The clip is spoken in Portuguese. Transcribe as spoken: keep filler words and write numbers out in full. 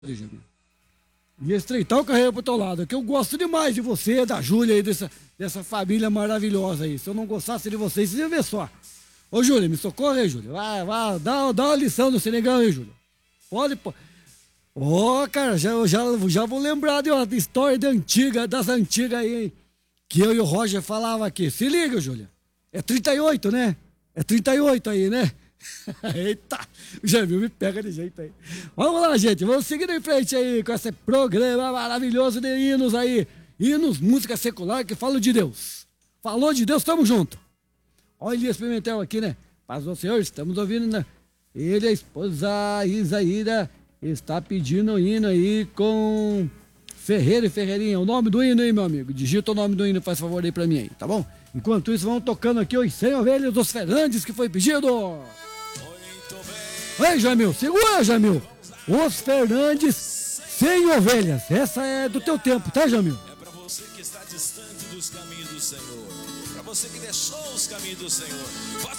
Jamil. E estreitar o carreira pro teu lado, que eu gosto demais de você, da Júlia aí, dessa, dessa família maravilhosa aí. Se eu não gostasse de vocês, vocês iam ver só. Ô, Júlia, me socorre aí, Júlia. Vai, vai, dá, dá uma lição no Senegão aí, Júlia. Pode, pô. Ô, oh, cara, já, já, já vou lembrar de uma história de antiga, das antigas aí, hein? Que eu e o Roger falava aqui. Se liga, Júlia. É trinta e oito, né? É trinta e oito aí, né? Eita, o Jamil me pega de jeito aí. Vamos lá, gente, vamos seguindo em frente aí com esse programa maravilhoso de hinos aí. Hinos, música secular que fala de Deus. Falou de Deus, tamo junto. Olha Elias Pimentel aqui, né? Paz do Senhor, estamos ouvindo, né? Ele, a esposa Isaíra, está pedindo hino aí com Ferreira e Ferreirinha. O nome do hino aí, meu amigo. Digita o nome do hino, faz favor aí pra mim aí, tá bom? Enquanto isso, vamos tocando aqui os cem ovelhas dos Fernandes que foi pedido. Ei, Jamil, segura, Jamil. Os Fernandes, cem ovelhas. Essa é do teu tempo, tá, Jamil? É pra você que está distante dos caminhos do Senhor. Pra você que deixou os caminhos do Senhor. Forte